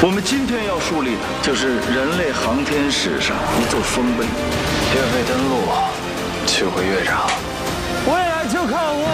我们今天要树立的就是人类航天史上一座丰碑。 岳飞登陆，取回乐章。 未来就看我